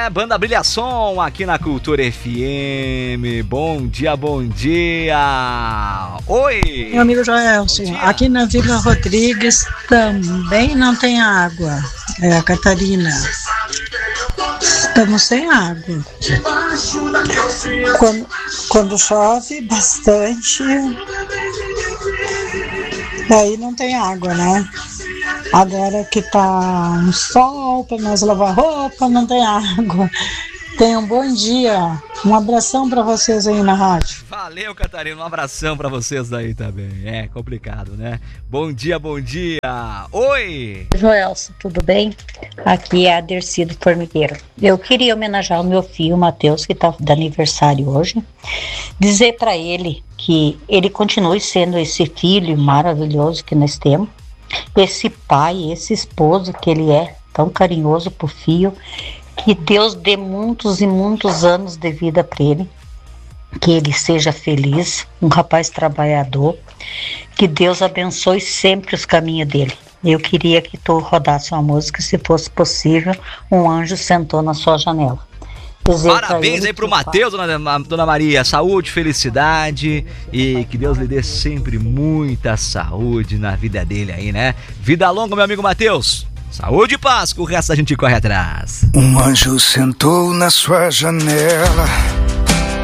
Banda Brilha Som aqui na Cultura FM. Bom dia, bom dia. Oi! Meu amigo Joelson, aqui na Vila Rodrigues também não tem água. É a Catarina. Estamos sem água. Quando chove bastante, aí não tem água, né? Agora que tá um sol para nós lavar roupa, não tem água. Tenham um bom dia. Um abração para vocês aí na rádio. Valeu, Catarina. Um abração para vocês daí também. É complicado, né? Bom dia, bom dia. Oi! Joelson, tudo bem? Aqui é a Dercy do Formigueiro. Eu queria homenagear o meu filho, o Matheus, que tá de aniversário hoje. Dizer para ele que ele continue sendo esse filho maravilhoso que nós temos. Esse pai, esse esposo que ele é, tão carinhoso pro filho, que Deus dê muitos e muitos anos de vida para ele, que ele seja feliz, um rapaz trabalhador, que Deus abençoe sempre os caminhos dele. Eu queria que tu rodasse uma música, se fosse possível, Um Anjo Sentou na Sua Janela. Parabéns aí pro Matheus, dona Maria. Saúde, felicidade e que Deus lhe dê sempre muita saúde na vida dele aí, né? Vida longa, meu amigo Matheus. Saúde e paz, que o resto a gente corre atrás. Um anjo sentou na sua janela